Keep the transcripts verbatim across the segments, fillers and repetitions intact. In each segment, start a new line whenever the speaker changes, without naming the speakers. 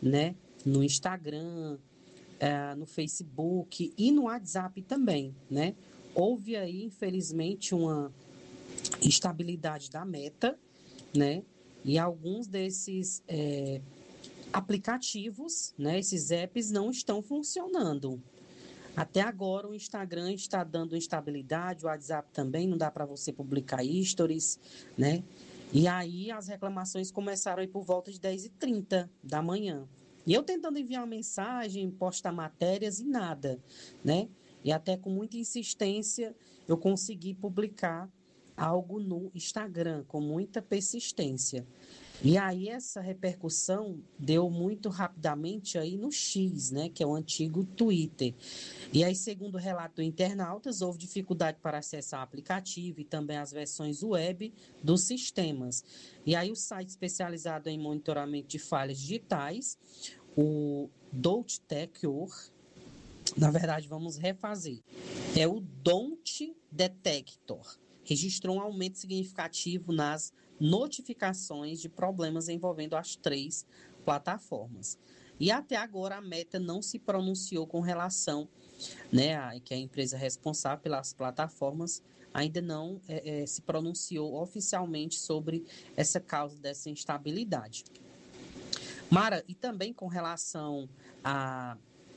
né? No Instagram, é, no Facebook e no WhatsApp também, né? Houve aí, infelizmente, uma instabilidade da Meta, né? E alguns desses é, aplicativos, né? Esses apps não estão funcionando. Até agora o Instagram está dando instabilidade, o WhatsApp também, não dá para você publicar stories, né? E aí as reclamações começaram aí por volta de dez e trinta da manhã. E eu tentando enviar uma mensagem, postar matérias e nada, né? E até com muita insistência eu consegui publicar algo no Instagram, com muita persistência. E aí essa repercussão deu muito rapidamente aí no X, né, que é o antigo Twitter. E aí, segundo o relato do internautas, houve dificuldade para acessar o aplicativo e também as versões web dos sistemas. E aí o site especializado em monitoramento de falhas digitais, o DoubtDetector, na verdade, vamos refazer. É o Don't Detector. Registrou um aumento significativo nas notificações de problemas envolvendo as três plataformas. E até agora a Meta não se pronunciou com relação, né, a, que é a empresa responsável pelas plataformas ainda não é, é, se pronunciou oficialmente sobre essa causa dessa instabilidade. Mara, e também com relação a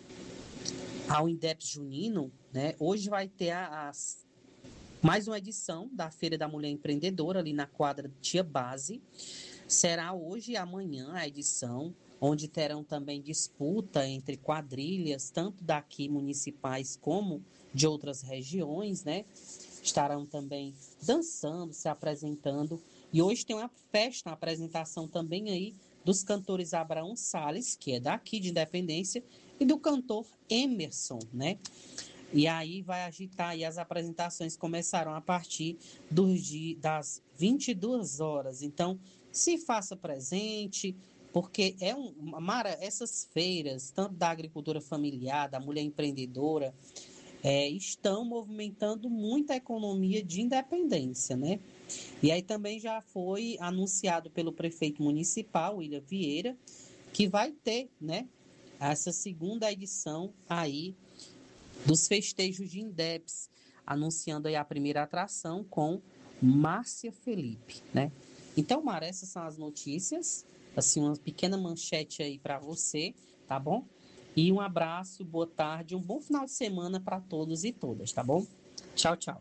ao INDEP Junino, né? Hoje vai ter a, as, mais uma edição da Feira da Mulher Empreendedora ali na quadra Tia Base. Será hoje e amanhã a edição, onde terão também disputa entre quadrilhas, tanto daqui municipais como de outras regiões, né? Estarão também dançando, se apresentando. E hoje tem uma festa, uma apresentação também aí dos cantores Abraão Salles, que é daqui de Independência, e do cantor Emerson, né? E aí vai agitar, e as apresentações começaram a partir dos di- das vinte e duas horas. Então, se faça presente, porque é um, Mara, essas feiras, tanto da agricultura familiar, da mulher empreendedora, é, estão movimentando muita economia de Independência, né? E aí também já foi anunciado pelo prefeito municipal, William Vieira, que vai ter, né, essa segunda edição aí dos festejos de Indeps, anunciando aí a primeira atração com Márcia Felipe, né? Então, Mara, essas são as notícias, assim, uma pequena manchete aí para você, tá bom? E um abraço, boa tarde, um bom final de semana para todos e todas, tá bom? Tchau, tchau.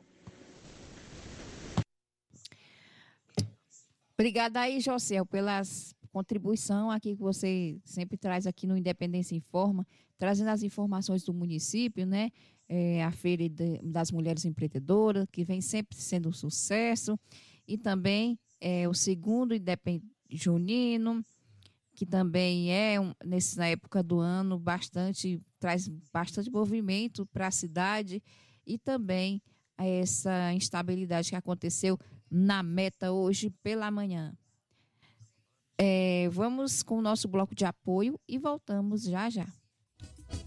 Obrigada aí, José, pelas contribuição aqui que você sempre traz aqui no Independência Informa, trazendo as informações do município, né? É, a Feira de, das Mulheres Empreendedoras, que vem sempre sendo um sucesso, e também é, o segundo Independente Junino, que também é, um, nessa época do ano, bastante, traz bastante movimento para a cidade, e também essa instabilidade que aconteceu na Meta hoje pela manhã. É, vamos com o nosso bloco de apoio e voltamos já já.